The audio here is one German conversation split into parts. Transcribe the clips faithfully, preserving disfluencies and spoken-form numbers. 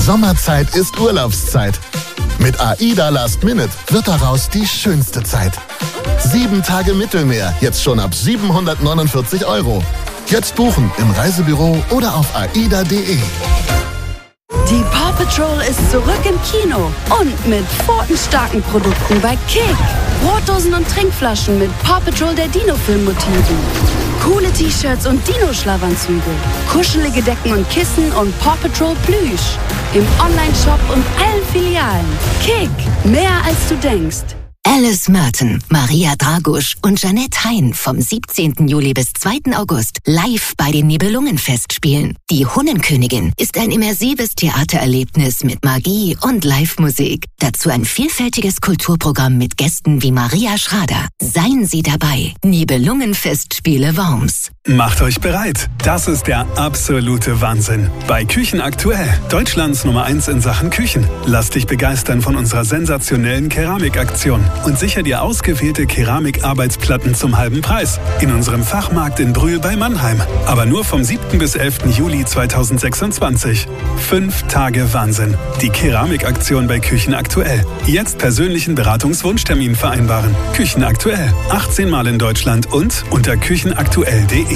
Sommerzeit ist Urlaubszeit. Mit AIDA Last Minute wird daraus die schönste Zeit. Sieben Tage Mittelmeer, jetzt schon ab siebenhundertneunundvierzig Euro. Jetzt buchen im Reisebüro oder auf aida punkt de. Die Paw Patrol ist zurück im Kino und mit pfotenstarken Produkten bei Kick. Brotdosen und Trinkflaschen mit Paw Patrol der Dino-Film-Motiven. Coole T-Shirts und Dino-Schlafanzüge. Kuschelige Decken und Kissen und Paw Patrol Plüsch. Im Online-Shop und allen Filialen. Kick, mehr als du denkst. Alice Merton, Maria Dragusch und Jeanette Hein vom siebzehnten Juli bis zweiten August live bei den Nibelungenfestspielen. Die Hunnenkönigin ist ein immersives Theatererlebnis mit Magie und Live-Musik. Dazu ein vielfältiges Kulturprogramm mit Gästen wie Maria Schrader. Seien Sie dabei. Nibelungenfestspiele Worms. Macht euch bereit. Das ist der absolute Wahnsinn. Bei Küchen aktuell. Deutschlands Nummer eins in Sachen Küchen. Lass dich begeistern von unserer sensationellen Keramikaktion. Und sicher dir ausgewählte Keramikarbeitsplatten zum halben Preis. In unserem Fachmarkt in Brühl bei Mannheim. Aber nur vom siebten bis elften Juli zweitausendsechsundzwanzig. Fünf Tage Wahnsinn. Die Keramikaktion bei Küchen aktuell. Jetzt persönlichen Beratungswunschtermin vereinbaren. Küchen aktuell. achtzehn Mal in Deutschland und unter küchenaktuell punkt de.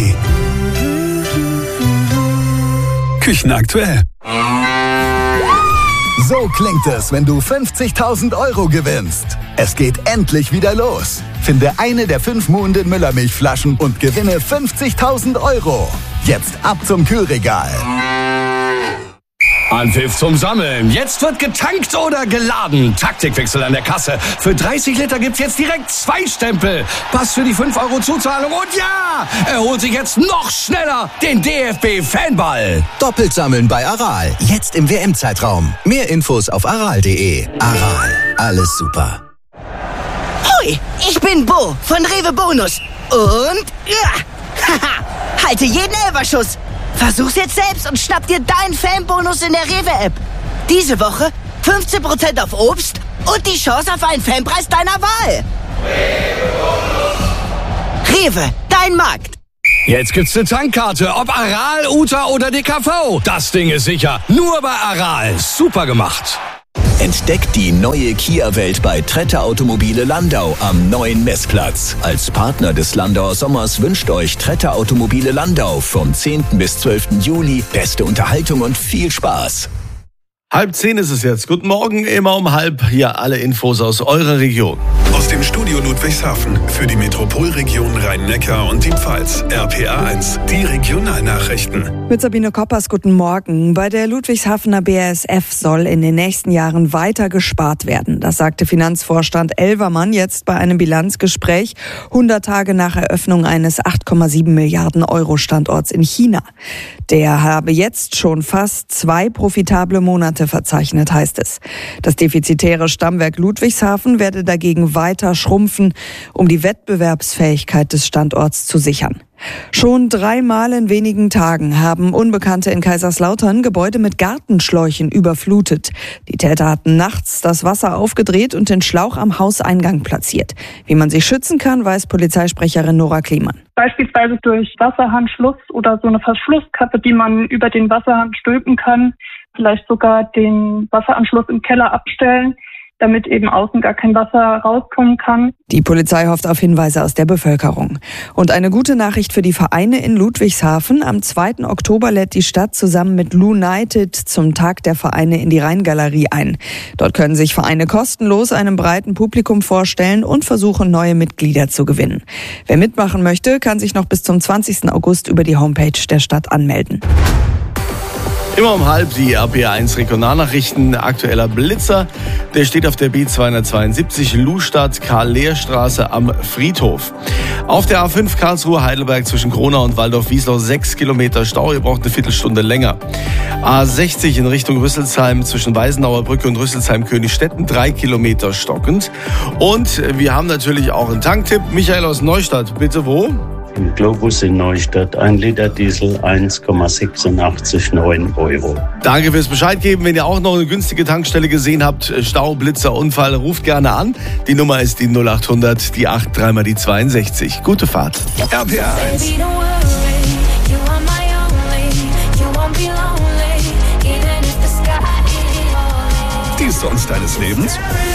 Küchen aktuell. So klingt es, wenn du fünfzigtausend Euro gewinnst. Es geht endlich wieder los. Finde eine der fünf Muhnden Müllermilchflaschen und gewinne fünfzigtausend Euro. Jetzt ab zum Kühlregal. Anpfiff zum Sammeln. Jetzt wird getankt oder geladen. Taktikwechsel an der Kasse. Für dreißig Liter gibt's jetzt direkt zwei Stempel. Pass für die fünf Euro Zuzahlung und ja, er holt sich jetzt noch schneller den D F B-Fanball. Doppelt sammeln bei Aral. Jetzt im W M-Zeitraum. Mehr Infos auf aral punkt de. Aral. Alles super. Hoi, ich bin Bo von Rewe Bonus. Und ja, haha, halte jeden Elferschuss. Versuch's jetzt selbst und schnapp dir deinen Fanbonus in der Rewe-App. Diese Woche fünfzehn Prozent auf Obst und die Chance auf einen Fanpreis deiner Wahl. Rewe, dein Markt. Jetzt gibt's eine Tankkarte, ob Aral, Uta oder D K V. Das Ding ist sicher. Nur bei Aral. Super gemacht. Entdeckt die neue Kia-Welt bei Tretta Automobile Landau am neuen Messplatz. Als Partner des Landauer Sommers wünscht euch Tretta Automobile Landau vom zehnten bis zwölften Juli beste Unterhaltung und viel Spaß. Halb zehn ist es jetzt. Guten Morgen, immer um halb. Hier alle Infos aus eurer Region. Aus dem Studio Ludwigshafen für die Metropolregion Rhein-Neckar und die Pfalz. R P A eins, die Regionalnachrichten. Mit Sabine Koppers, guten Morgen. Bei der Ludwigshafener B A S F soll in den nächsten Jahren weiter gespart werden. Das sagte Finanzvorstand Elvermann jetzt bei einem Bilanzgespräch, hundert Tage nach Eröffnung eines acht Komma sieben Milliarden Euro Standorts in China. Der habe jetzt schon fast zwei profitable Monate verzeichnet, heißt es. Das defizitäre Stammwerk Ludwigshafen werde dagegen weiter schrumpfen, um die Wettbewerbsfähigkeit des Standorts zu sichern. Schon dreimal in wenigen Tagen haben Unbekannte in Kaiserslautern Gebäude mit Gartenschläuchen überflutet. Die Täter hatten nachts das Wasser aufgedreht und den Schlauch am Hauseingang platziert. Wie man sich schützen kann, weiß Polizeisprecherin Nora Kliemann. Beispielsweise durch Wasserhahnschluss oder so eine Verschlusskappe, die man über den Wasserhahn stülpen kann. Vielleicht sogar den Wasseranschluss im Keller abstellen, damit eben außen gar kein Wasser rauskommen kann. Die Polizei hofft auf Hinweise aus der Bevölkerung. Und eine gute Nachricht für die Vereine in Ludwigshafen. Am zweiten Oktober lädt die Stadt zusammen mit Lunited zum Tag der Vereine in die Rheingalerie ein. Dort können sich Vereine kostenlos einem breiten Publikum vorstellen und versuchen, neue Mitglieder zu gewinnen. Wer mitmachen möchte, kann sich noch bis zum zwanzigsten August über die Homepage der Stadt anmelden. Immer um halb die R P A eins Regionalnachrichten. Aktueller Blitzer, der steht auf der B zweihundertzweiundsiebzig Lustadt Karl-Lehr-Straße am Friedhof. Auf der A fünf Karlsruhe-Heidelberg zwischen Kronau und Waldorf-Wiesloch sechs Kilometer Stau. Ihr braucht eine Viertelstunde länger. A sechzig in Richtung Rüsselsheim zwischen Weißenauer Brücke und Rüsselsheim-Königsstetten drei Kilometer stockend. Und wir haben natürlich auch einen Tanktipp. Michael aus Neustadt, bitte wo? Im Globus in Neustadt, ein Liter Diesel, eins Komma sechsundachtzig neun Euro. Danke fürs Bescheid geben. Wenn ihr auch noch eine günstige Tankstelle gesehen habt, Stau, Blitzer, Unfall, ruft gerne an. Die Nummer ist die null acht hundert, die acht, dreimal die zweiundsechzig. Gute Fahrt. R P A eins. Die Sonst deines Lebens?